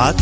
את...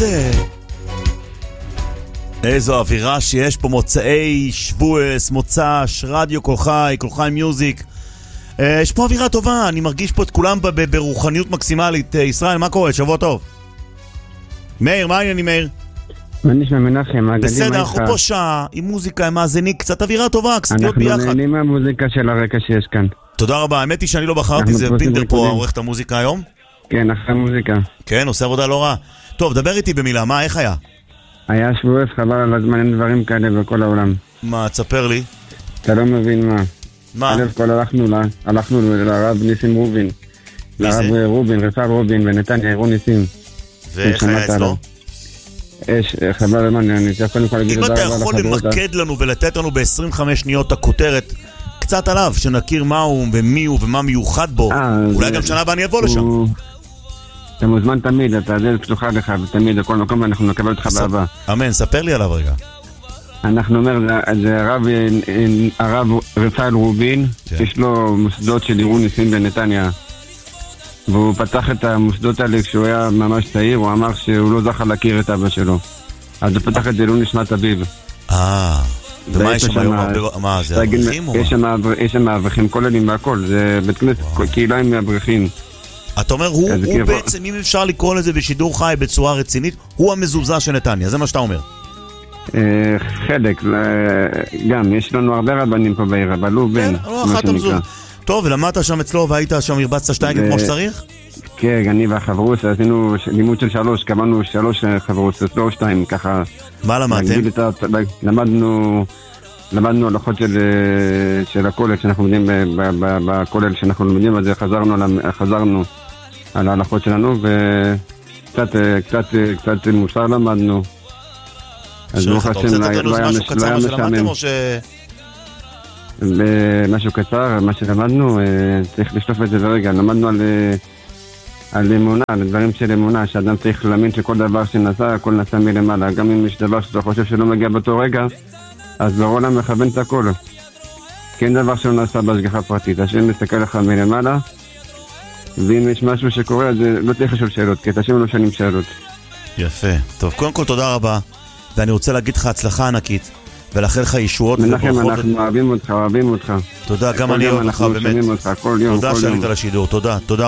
איזו אווירה שיש פה, מוצאי שבועס, מוצ"ש, רדיו כל חי, כל חי מיוזיק. יש פה אווירה טובה, אני מרגיש פה את כולם ברוחניות מקסימלית. ישראל, מה קורה? שבוע טוב. מאיר, מה העניינים מאיר? מה נשמע מנחם? בסדר, אנחנו פה שעה עם מוזיקה, עם מאזינים, קצת אווירה טובה, קצת להיות ביחד. אנחנו נהנים מהמוזיקה של הרקע שיש כאן. תודה רבה, האמת היא שאני לא בחרתי, זה פינדר פה עורך את המוזיקה היום. כן, אחרי מוזיקה. כן, עושה עבודה לא רע. טוב, דבר איתי במילה, מה, איך היה? היה שבועס, חבל על הזמן, אין דברים כאלה בכל העולם. מה, תספר לי. אתה לא מבין מה. מה? אלף כל הלכנו לרב ניסים רובין. לרב רובין, רפאל רובין בנתניה, אירון ניסים. ואיך היה אצלו? חבל על הזמן, אני צריך קודם כל להגיד... אם אתה יכול למקד לנו ולתת לנו ב-25 שניות הכותרת קצת עליו, שנכיר מה הוא ומי הוא ומה מיוחד בו, אולי גם שנה הבאה אני אבוא לשם. אתה מוזמן תמיד, אתה דלת פתוחה לך ותמיד בכל מקום ואנחנו נקבל אותך באהבה. אמן, ספר לי עליו רגע. אנחנו אומר, זה הרב רפאל רובין, יש לו מוסדות של אירון ניסים בנתניה, והוא פתח את המוסדות האלה כשהוא היה ממש צעיר, הוא אמר שהוא לא זכה להכיר את אבא שלו, אז הוא פתח את זה לא נשמת אביב. ומה יש שם היום? מה זה, אברכים או מה? יש שם אברכים כוללים והכל, זה בית כנסת קהילה עם אברכים. אתה אומר, הוא בעצם, אם אפשר לקרוא לזה בשידור חי בצורה רצינית, הוא המזוזה של נתניה, זה מה שאתה אומר? חלק, גם, יש לנו הרבה רבנים פה בעיר, אבל הוא בן, מה שנקרא. טוב, ולמדת שם אצלו והיית שם הרבצת שטייגל כמו שצריך? כן, אני והחברוס, עשינו לימוד של 3, קבענו 3 חברוס, לא 2, ככה. מה למדתם? למדנו הלכות של הכולל, שאנחנו לומדים בכולל שאנחנו לומדים, אז חזרנו על ההלכות שלנו, וקצת מוסר למדנו. אז ברוך השם, לא היה משעמם. משהו קצר, מה שלמדנו, צריך לשלוף את זה ברגע. למדנו על אמונה, על דברים של אמונה, שאדם צריך להאמין שכל דבר שנעשה, הכל נעשה מלמעלה. גם אם יש דבר שאתה חושב שלא מגיע באותו רגע, אז בעולם מכוון את הכל. כי אין דבר שלא נעשה בהשגחה פרטית. השם מסתכל לך מלמעלה, ואם יש משהו שקורה, אז לא צריך לשאול שאלות, כי את השם לא שנים שאלות. יפה. טוב, קודם כל תודה רבה, ואני רוצה להגיד לך הצלחה ענקית, ולאחל לך ישועות וברכות. מנחם, אנחנו אוהבים אותך. תודה, גם אני אוהב לך, באמת. תודה שעלית לשידור, תודה.